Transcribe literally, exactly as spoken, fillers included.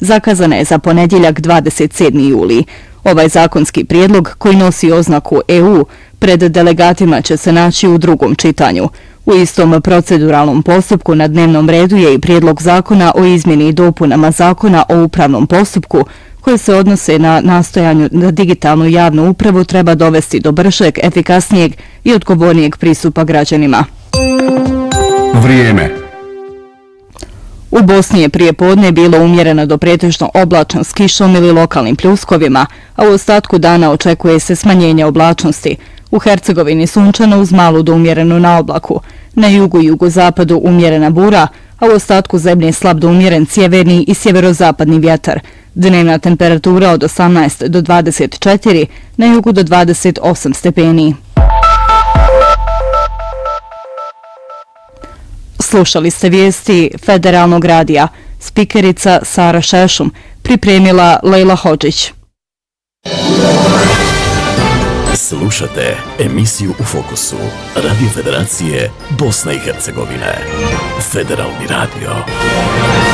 zakazana je za ponedjeljak dvadeset sedmi juli. Ovaj zakonski prijedlog, koji nosi oznaku E U, pred delegatima će se naći u drugom čitanju. U istom proceduralnom postupku na dnevnom redu je i prijedlog zakona o izmjeni i dopunama zakona o upravnom postupku, koje se odnose na nastojanju da digitalnu javnu upravu treba dovesti do bržeg, efikasnijeg i odgovornijeg pristupa građanima. Vrijeme. U Bosni je prije podne bilo umjereno do pretežno oblačno s kišom ili lokalnim pljuskovima, a u ostatku dana očekuje se smanjenje oblačnosti. U Hercegovini sunčano uz malu do umjerenu na oblaku. Na jugu i jugozapadu umjerena bura, a u ostatku zemlje slab do umjeren sjeverni i sjeverozapadni vjetar. Dnevna temperatura od osamnaest do dvadeset četiri, na jugu do dvadeset osam stepeni. Slušali ste vijesti Federalnog radija. Spikerica Sara Šešum, pripremila Lejla Hodžić. Slušate emisiju U fokusu Radio Federacije Bosne i Hercegovine. Federalni radio.